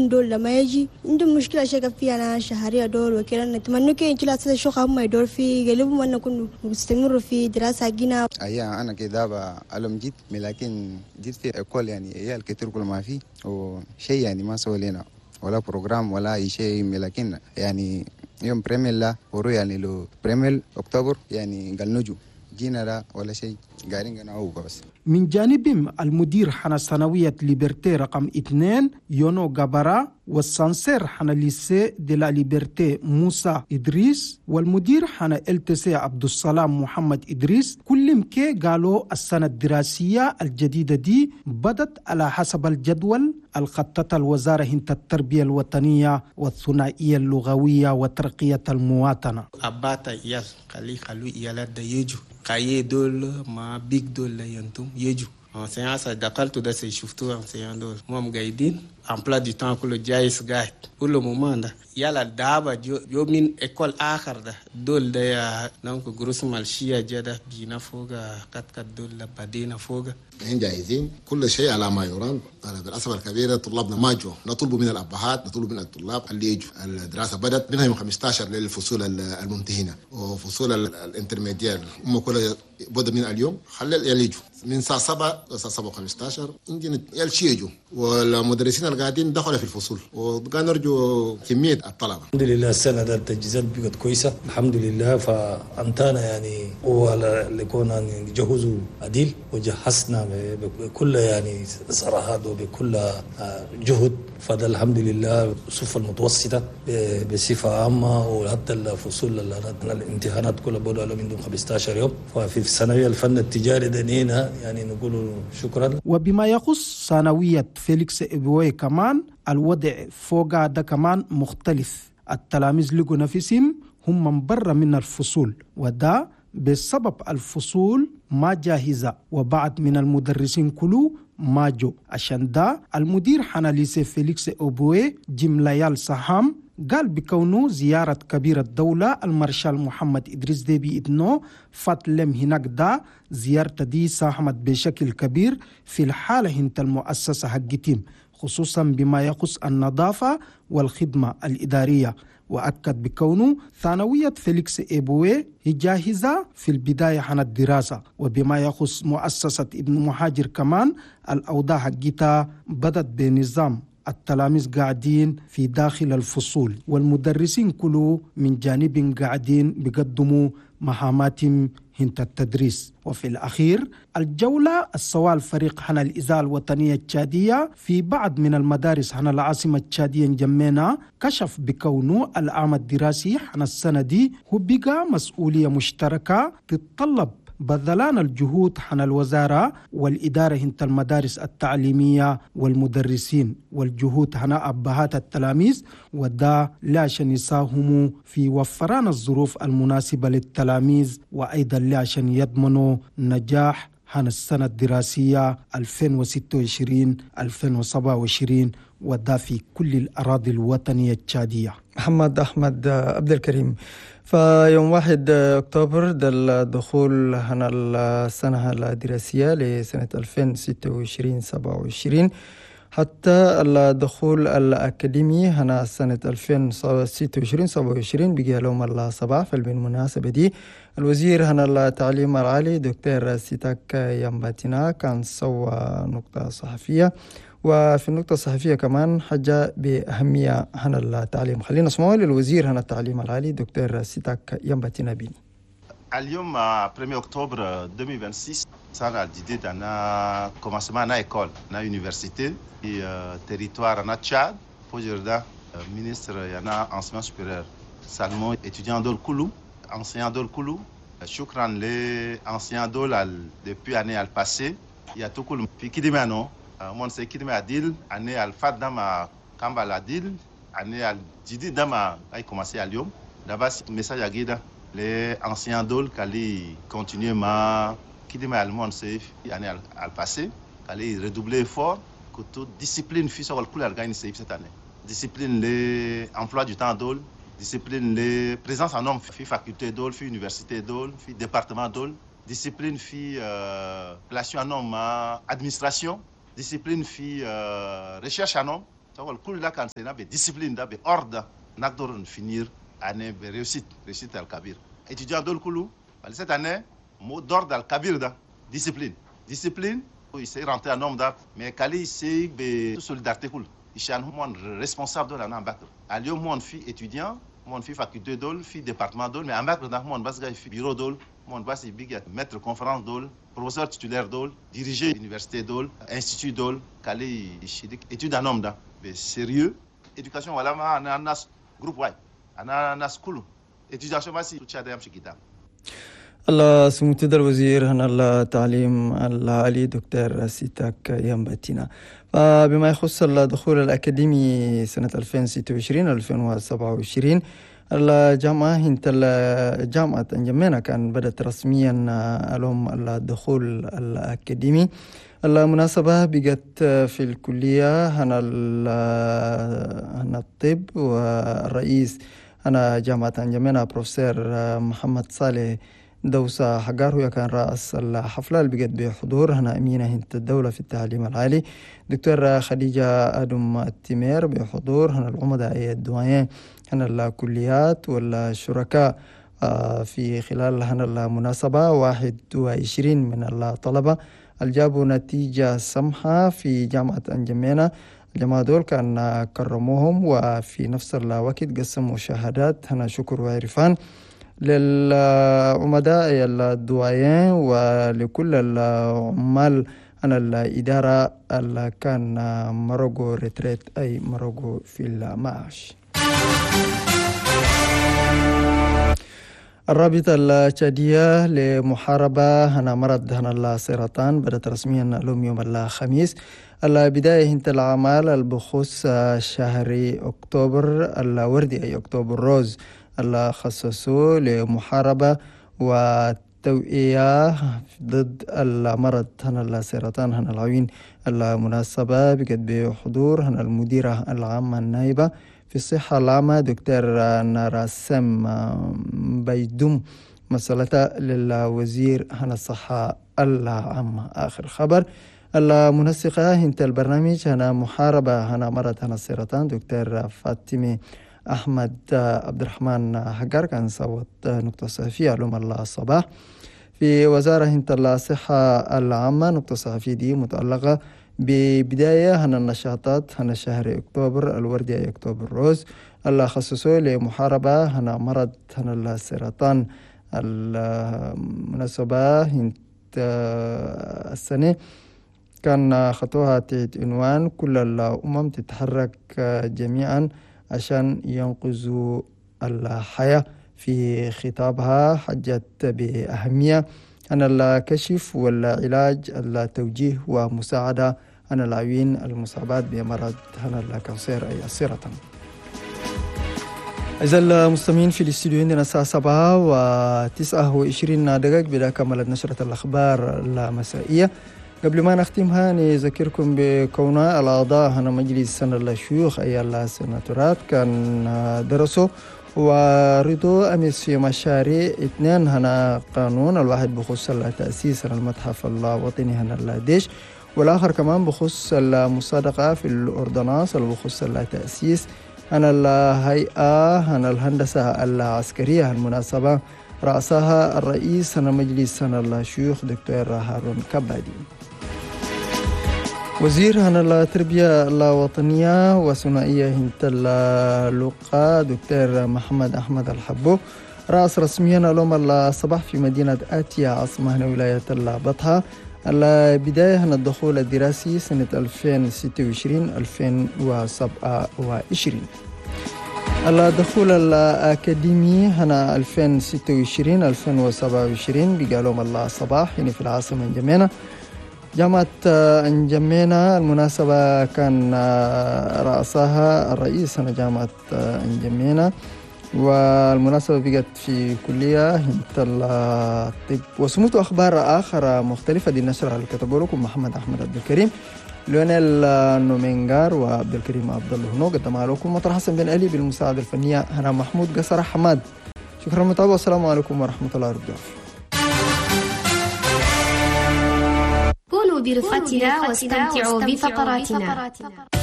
اليوم دول لما يجي عندهم مشكلة شكل فيها أنا شهرية دول وكذا. نتمنى كي إنتوا لاتسا شو هم يدور في قلبهم وأنا كنا مستمروا في دراسة جينا. أيوة أنا كده بعلم جيت لكن جيت في إقول يعني هي الكتير كل ما فيه وشيء يعني ما سوى لنا ولا بروجرام ولا أي شيء، لكن يعني يوم بريميل لا ورو يعني لو بريميل أكتوبر يعني قال نجو جينا لا ولا شيء قاعدين قناعوه بس. من جانبهم المدير حنا ثانوية ليبرتي رقم 2 يونو جابرا، والسانسير حنا ليسي دي لا ليبرتي موسى إدريس، والمدير حنا LTC عبد السلام محمد إدريس، كلهم كي قالوا السنة الدراسية الجديدة دي بدت على حسب الجدول الخطة الوزارة هنت التربية الوطنية والثنائية اللغوية وترقية المواطنة. أباتا يال خلو يالات دا يجو كاية دول ما بيك دول ينتم يجو enseignants دخلت ده شفتوا enseignants دول هم قاعدين emploi du temps كله جايز قاعد كل moment ده يلا دابا جو من إكول آخر ده دول ده يا نانكو جروس مالشيا جدا بينا فوقا كات دول بدينا فوقا إحنا جاهزين كل شيء على ما يرام. بالأسف الكبير طلابنا ما جو، نطلب من الأبهات نطلب من الطلاب اللي يجوا. الدراسة بدأت منها يوم 15 للفصول الممتهنة وفصول الانترميديال هم كلها بدأ من اليوم خلي يجوا من الساعة 7 للساعة 7 و15 يمكن يجوا، والمدرسين القاعدين دخلوا في الفصول وكان نرجو كمية الطلبة. الحمد لله السنة ده التجهيزات بقت كويسة الحمد لله، فأمتانا يعني اللي كنا نجهزوا عديل وجهزنا بكل يعني صراحات وبكل جهد. فده الحمد لله الصف المتوسطة بصفة عامة وحتى الفصول الامتحانات كلها بدأوا منهم 15 يوم. ففي الثانوية الفن التجاري دنينا يعني نقول شكرا. وبما يخص ثانوية فيليكس إبوي كمان الوضع فوق ده كمان مختلف. التلاميذ لقوا نفسهم هم من برا من الفصول، وده بسبب الفصول ما جاهزة وبعض من المدرسين كله ما جو. عشان ده المدير حناليسي فيليكس أوبوي جمليال سهام قال بكونه زيارة كبير الدولة المارشال محمد إدريس ديبي إدنو فاتلم هناك دا زيارة دي ساهمت بشكل كبير في الحالة هنت المؤسسة حقتهم، خصوصا بما يخص النظافة والخدمة الإدارية. وأكد بكونه ثانوية فيليكس إيبوي هي جاهزة في البداية عن الدراسة. وبما يخص مؤسسة ابن مهاجر كمان الأوضاع حقتها بدت بنظام التلاميذ قاعدين في داخل الفصول والمدرسين كله من جانب قاعدين بيقدموا مهاماتهم هنت التدريس. وفي الأخير الجولة السوال فريق حنا الإذاعة الوطنية التشادية في بعض من المدارس حنا العاصمة التشادية جمينا كشف بكونه العام الدراسي حنا السنة دي هو بقى مسؤولية مشتركة تتطلب بذلان الجهود حن الوزارة والإدارة هنت المدارس التعليمية والمدرسين والجهود حن أبهات التلاميذ، ودا لا عشان يساهموا في وفران الظروف المناسبة للتلاميذ، وأيضا لا عشان يضمنوا نجاح حن السنة الدراسية 2026-2027 ودا في كل الأراضي الوطنية التشادية. محمد أحمد عبد الكريم. فيوم 1 أكتوبر ده الدخول هنا السنة الدراسية لسنة 2026-27 حتى الدخول الأكاديمي هنا سنة 2026-27 بقي لهم الصباح. فبالمناسبة دي الوزير هنا التعليم العالي دكتور سيتاك يامباتينا كان سوى نقطة صحفية، وفي النقطة الصحفية كمان حاجة بأهمية هنا التعليم. خلينا نسمعه للوزير هنا التعليم العالي دكتور سيتاك يامباتينا بيني. اليوم 1 أكتوبر 2026 سنة جديدة أنا commencement أنا école أنا université في territoire أنا تشاد فوجردا ministre أنا enseignement supérieur seulement étudiant دول كله enseignant دول كله شكرا لenseignant دول depuis année al passé يا تكل في كده منو mon c'est كده adil année al fat dama kamba adil année al جديد dama ay commencé اليوم d'abord message à guida les anciens dol kali continuer ma kidima allemand c'est année al passé kali redoubler fort que toute discipline fut sur le couleur organisé cette année discipline les emploi du temps dol discipline les présence en homme fi faculté dol fi université dol fi département dol discipline fi relation en homme administration discipline fi recherche en homme كل ده كان سينا بديسيبلين ده بأردة نقدر نفنير année de réussite al kabir étudiant dol kulu cette année mot d'ordre al kabir da discipline il s'est rentré en homme d'art mais kali c'est be solidarité kul ishan mon responsable de la nambakr alio mon fille étudiant mon fille faculté dol fille département dol mais ambakr da mon bas gay bureau dol mon bas big maître conférence dol professeur titulaire dol diriger université dol institut dol kali chidik étude en homme da mais sérieux éducation wala ma nas groupe wide أنا ناس كله إتجاه ماسي تشاهد يمشي قدام. الله سموت الوزير هنا التعليم العالي دكتور سيتاك يمبتينا. فبما يخص الدخول الأكاديمي سنة 2026-2027 الجامعة هنت جامعة أنجمينا كان بدأت رسميا لهم الدخول الأكاديمي. المناسبة بقت في الكلية هنا الطب والرئيس أنا جامعة أنجمينا بروفيسور محمد صالح دوسة حقار هو كان رأس الحفلة اللي بقت بحضور هنا أمينة هنت الدولة في التعليم العالي دكتور خديجة أدم التمير بحضور هنا العمداء الدوائين هنا الكليات والشركاء في خلال هنا المناسبة 21 من الطلبة الجابوا نتيجة سمحة في جامعة أنجمينا. الجماعة دول كان كرموهم وفي نفس الوقت قسموا شهادات هنا شكر وعرفان للعمداء الدوائين ولكل العمال أنا الإدارة اللي كان مرقوا ريتريت أي مرقوا في المعاش. الرابطة التشادية لمحاربة هنا مرض هنا السرطان بدأت رسميا اليوم يوم الخميس. البداية هنت الأعمال بخصوص شهر أكتوبر الوردي أي أكتوبر روز اللي خصصوه لمحاربة وتوعية ضد المرض هنا السرطان هنا العوين. المناسبة بقت بحضور هنا المديرة العامة النائبة في الصحة العامة دكتور نراسم بيدوم مسألة للوزير هنا الصحة العامة. آخر خبر المنسقة هنت البرنامج هنا محاربة هنا مرض هنا السرطان دكتور فاطمة أحمد عبد الرحمن حقار كان صوت نقطة صحفية علوم الصباح في وزارة هنت الصحة العامة. نقطة صحفية دي متعلقة ببداية هنا النشاطات هنا شهر أكتوبر الوردي أي أكتوبر روز اللي خصصوه لمحاربة هنا مرض هنا السرطان. المناسبة هنت السنة كان خطوها تحت عنوان كل الأمم تتحرك جميعا عشان ينقذوا الحياة. في خطابها حجت بأهمية أن الكشف والعلاج التوجيه ومساعدة عن العوين المصابات بمرض هنا الكانسير أي السرطان. أعزائي المستمعين في الاستوديو عندنا الساعة 7:29 دقائق بدأ كملت نشرة الأخبار المسائية. قبل ما نختمها نذكركم بكون الأعضاء هنا مجلس سنة الشيوخ أي السناتورات كان درسوا ورضوا أمس في مشاريع 2 هنا قانون. الواحد بخصوص تأسيس المتحف الوطني هنا الديش والآخر كمان بخصوص المصادقة في الأردناس بخصوص التأسيس هنا الهيئة هنا الهندسة العسكرية. المناسبة رأسها الرئيس هنا مجلس هنا الشيوخ دكتور هارون كبادي. وزير هنا التربية الوطنية وثنائية هنت اللقاء دكتور محمد أحمد الحبو رأس رسميا اليوم الصباح في مدينة آتيا عاصمة هنا ولاية البطحة. البداية هنا الدخول الدراسي سنة 2026-2027. الدخول الأكاديمي هنا 2026-2027 بقالهم الله الصباح هنا في العاصمة أنجمينا. جامعة أنجمينا المناسبة كان رأسها الرئيس هنا جامعة أنجمينا والمناسبة بقت في كلية هنت الطب. وسمعت أخبار آخر مختلفة دي النشرة اللي كتبوا لكم محمد أحمد عبد الكريم ليونيل نومينغار وعبد الكريم عبد الله هنو. قدمها لكم مطر حسن بن علي بالمساعدة الفنية هنا محمود قصر حماد. شكرا متابعة والسلام عليكم ورحمة الله وبركاته. كونوا برفقتنا واستمتعوا بفقراتنا.